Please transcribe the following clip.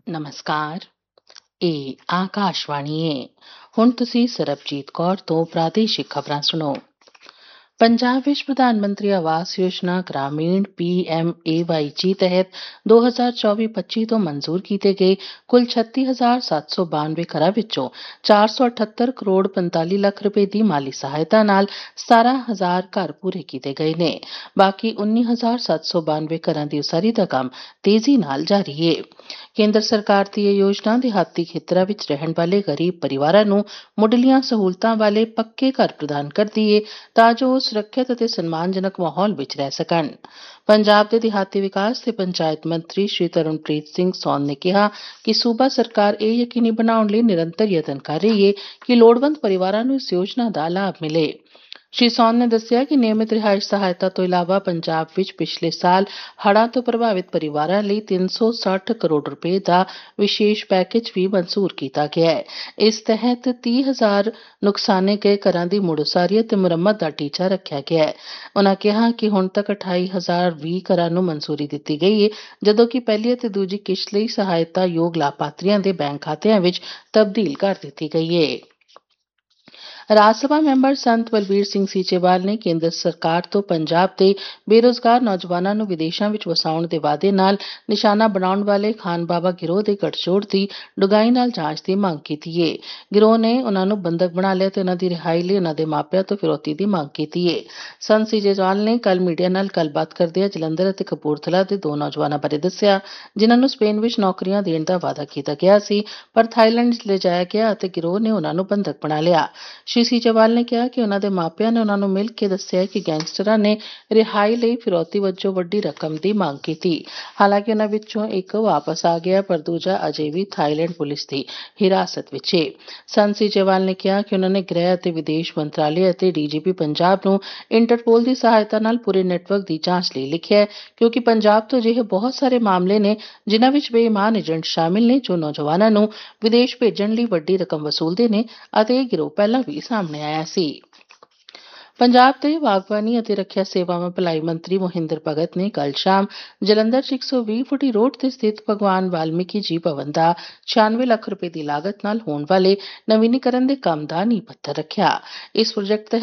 ਨਮਸਕਾਰ। ਇਹ ਆਕਾਸ਼ਵਾਣੀ ਹੈ। ਹੁਣ ਤੁਸੀਂ ਸਰਬਜੀਤ ਕੌਰ ਤੋਂ ਪ੍ਰਾਦੇਸ਼ਿਕ ਖਬਰਾਂ ਸੁਣੋ। ਪੰਜਾਬ ਵਿੱਚ ਪ੍ਰਧਾਨ ਮੰਤਰੀ ਆਵਾਸ ਯੋਜਨਾ ਗ੍ਰਾਮੀਣ PMAYG ਤਹਿਤ 2024-25 ਤੋਂ ਮਨਜ਼ੂਰ ਕੀਤੇ ਗਏ ਕੁੱਲ 36,792 ਘਰਾਂ ਵਿੱਚੋਂ 478 ਕਰੋੜ 45 ਲੱਖ ਰੁਪਏ ਦੀ ਮਾਲੀ ਸਹਾਇਤਾ ਨਾਲ 17,000 ਘਰ ਪੂਰੇ ਕੀਤੇ ਗਏ ਨੇ। ਬਾਕੀ 19,792 ਘਰਾਂ ਦੀ ਉਸਾਰੀ ਦਾ ਕੰਮ ਤੇਜ਼ੀ ਨਾਲ ਜਾਰੀ ਹੈ। ਕੇਂਦਰ ਸਰਕਾਰ ਦੀ ਇਹ ਯੋਜਨਾ ਦਿਹਾਤੀ ਖੇਤਰਾਂ ਵਿੱਚ ਰਹਿਣ ਵਾਲੇ ਗਰੀਬ ਪਰਿਵਾਰਾਂ ਨੂੰ ਮੁੱਢਲੀਆਂ ਸਹੂਲਤਾਂ ਵਾਲੇ ਪੱਕੇ ਘਰ ਪ੍ਰਦਾਨ ਕਰਦੀ ਹੈ ਤਾਂ ਜੋ ਉਹ ਸੁਰੱਖਿਅਤ ਅਤੇ ਸਨਮਾਨਜਨਕ ਮਾਹੌਲ ਵਿੱਚ ਰਹਿ ਸਕਣ। ਪੰਜਾਬ ਦੇ ਦਿਹਾਤੀ ਵਿਕਾਸ ਤੇ ਪੰਚਾਇਤ ਮੰਤਰੀ ਸ਼੍ਰੀ ਤਰੁਣਪ੍ਰੀਤ ਸਿੰਘ ਸੌਨ ਨੇ ਕਿਹਾ ਕਿ ਸੂਬਾ ਸਰਕਾਰ ਇਹ ਯਕੀਨੀ ਬਣਾਉਣ ਲਈ ਨਿਰੰਤਰ ਯਤਨ ਕਰ ਰਹੀ ਹੈ ਕਿ ਲੋੜਵੰਦ ਪਰਿਵਾਰਾਂ ਨੂੰ ਇਸ ਯੋਜਨਾ ਦਾ ਲਾਭ ਮਿਲੇ। ਸ਼੍ਰੀ ਸੌਨ ਨੇ ਦੱਸਿਆ ਕਿ ਨਿਯਮਿਤ ਰਿਹਾਇਸ਼ ਸਹਾਇਤਾ ਤੋਂ ਇਲਾਵਾ ਪੰਜਾਬ ਵਿੱਚ ਪਿਛਲੇ ਸਾਲ ਹੜ੍ਹਾਂ ਤੋਂ ਪ੍ਰਭਾਵਿਤ ਪਰਿਵਾਰਾਂ ਲਈ 360 ਕਰੋੜ ਰੁਪਏ ਦਾ ਵਿਸ਼ੇਸ਼ ਪੈਕੇਜ ਵੀ ਮਨਜ਼ੂਰ ਕੀਤਾ ਗਿਆ ਹੈ। ਇਸ ਤਹਿਤ 30,000 ਨੁਕਸਾਨੇ ਗਏ ਘਰਾਂ ਦੀ ਮੁੜ ਉਸਾਰੀ ਅਤੇ ਮੁਰੰਮਤ ਦਾ ਟੀਚਾ ਰੱਖਿਆ ਗਿਆ ਹੈ। ਉਨ੍ਹਾਂ ਕਿਹਾ ਕਿ ਹੁਣ ਤੱਕ 28,020 ਘਰਾਂ ਨੂੰ ਮਨਜ਼ੂਰੀ ਦਿੱਤੀ ਗਈ ਹੈ, ਜਦੋਂ ਕਿ ਪਹਿਲੀ ਅਤੇ ਦੂਜੀ ਕਿਸ਼ਤ ਲਈ ਸਹਾਇਤਾ ਯੋਗ ਲਾਭਪਾਤਰੀਆਂ ਦੇ ਬੈਂਕ ਖਾਤਿਆਂ ਵਿੱਚ ਤਬਦੀਲ ਕਰ ਦਿੱਤੀ ਗਈ ਹੈ। ਰਾਜ ਸਭਾ ਮੈਂਬਰ ਸੰਤ ਬਲਬੀਰ ਸਿੰਘ ਸੀਚੇਵਾਲ ਨੇ ਕੇਂਦਰ ਸਰਕਾਰ ਤੋਂ ਪੰਜਾਬ ਦੇ ਬੇਰੁਜ਼ਗਾਰ ਨੌਜਵਾਨਾਂ ਨੂੰ ਵਿਦੇਸ਼ਾਂ ਵਿੱਚ ਵਸਾਉਣ ਦੇ ਵਾਅਦੇ ਨਾਲ ਨਿਸ਼ਾਨਾ ਬਣਾਉਣ ਵਾਲੇ ਖਾਨ ਬਾਬਾ ਗਿਰੋਹ ਦੇ ਗੱਠਜੋੜ ਦੀ ਡੂੰਘਾਈ ਨਾਲ ਜਾਂਚ ਦੀ ਮੰਗ ਕੀਤੀ ਹੈ। ਗਿਰੋਹ ਨੇ ਉਨ੍ਹਾਂ ਨੂੰ ਬੰਧਕ ਬਣਾ ਲਿਆ ਤੇ ਉਨ੍ਹਾਂ ਦੀ ਰਿਹਾਈ ਲਈ ਉਨ੍ਹਾਂ ਦੇ ਮਾਪਿਆਂ ਤੋਂ ਫਿਰੌਤੀ ਦੀ ਮੰਗ ਕੀਤੀ ਹੈ। ਸੰਤ ਸੀਚੇਵਾਲ ਨੇ ਕੱਲ੍ਹ ਮੀਡੀਆ ਨਾਲ ਗੱਲਬਾਤ ਕਰਦਿਆਂ ਜਲੰਧਰ ਅਤੇ ਕਪੂਰਥਲਾ ਦੇ 2 ਨੌਜਵਾਨਾਂ ਬਾਰੇ ਦੱਸਿਆ, ਜਿਨ੍ਹਾਂ ਨੂੰ ਸਪੇਨ ਵਿੱਚ ਨੌਕਰੀਆਂ ਦੇਣ ਦਾ ਵਾਅਦਾ ਕੀਤਾ ਗਿਆ ਸੀ, ਪਰ ਥਾਈਲੈਂਡ ਲਿਜਾਇਆ ਗਿਆ ਅਤੇ ਗਿਰੋਹ ਨੇ ਉਨ੍ਹਾਂ ਨੂੰ ਬੰਧਕ ਬਣਾ ਲਿਆ। ਸ਼੍ਰੀ ਸੀਚੇਵਾਲ ਨੇ ਕਿਹਾ ਕਿ ਉਨ੍ਹਾਂ ਦੇ ਮਾਪਿਆਂ ਨੇ ਉਨ੍ਹਾਂ ਨੂੰ ਮਿਲ ਕੇ ਦੱਸਿਆ ਕਿ ਗੈਂਗਸਟਰਾਂ ਨੇ ਰਿਹਾਈ ਲਈ ਫਿਰੌਤੀ ਵਜੋਂ ਵੱਡੀ ਰਕਮ ਦੀ ਮੰਗ ਕੀਤੀ। ਹਾਲਾਂਕਿ ਉਨ੍ਹਾਂ ਵਿੱਚੋਂ ਇੱਕ ਵਾਪਸ ਆ ਗਿਆ, ਪਰ ਦੂਜਾ ਅਜੇ ਵੀ ਥਾਈਲੈਂਡ ਪੁਲਿਸ ਦੀ ਹਿਰਾਸਤ ਵਿੱਚ ਹੈ। ਸੰਤ ਸੀਚੇਵਾਲ ਨੇ ਕਿਹਾ ਕਿ ਉਨ੍ਹਾਂ ਨੇ ਗ੍ਰਹਿ ਅਤੇ ਵਿਦੇਸ਼ ਮੰਤਰਾਲੇ ਅਤੇ DGP ਪੰਜਾਬ ਨੂੰ ਇੰਟਰਪੋਲ ਦੀ ਸਹਾਇਤਾ ਨਾਲ ਪੂਰੇ ਨੈਟਵਰਕ ਦੀ ਜਾਂਚ ਲਈ ਲਿਖਿਆ ਹੈ, ਕਿਉਂਕਿ ਪੰਜਾਬ ਤੋਂ ਅਜਿਹੇ ਬਹੁਤ ਸਾਰੇ ਮਾਮਲੇ ਨੇ ਜਿਨ੍ਹਾਂ ਵਿੱਚ ਬੇਈਮਾਨ ਏਜੰਟ ਸ਼ਾਮਿਲ ਨੇ ਜੋ ਨੌਜਵਾਨਾਂ ਨੂੰ ਵਿਦੇਸ਼ ਭੇਜਣ ਲਈ ਵੱਡੀ ਰਕਮ ਵਸੂਲਦੇ ਨੇ ਅਤੇ ਇਹ ਗਿਰੋਹ ਪਹਿਲਾਂ ਵੀ ਸਾਹਮਣੇ ਆਇਆ ਸੀ। ਪੰਜਾਬ ਦੇ ਬਾਗਬਾਨੀ ਅਤੇ ਰੱਖਿਆ ਸੇਵਾਵਾਂ ਭਲਾਈ ਮੰਤਰੀ ਮੋਹਿੰਦਰ ਭਗਤ ਨੇ ਕੱਲ੍ਹ ਸ਼ਾਮ ਜਲੰਧਰ 'ਚ 120 ਫੁੱਟੀ ਰੋਡ ਤੇ ਸਥਿਤ ਭਗਵਾਨ ਵਾਲਮੀਕੀ ਜੀ ਭਵਨ ਦਾ 96 ਲੱਖ ਰੁਪਏ ਦੀ ਲਾਗਤ ਨਾਲ ਹੋਣ ਵਾਲੇ ਨਵੀਨੀਕਰਨ ਦੇ ਕੰਮ ਦਾ ਨੀਂਹ ਪੱਥਰ ਰੱਖਿਆ। ਇਸ ਪ੍ਰੋਜੈਕਟ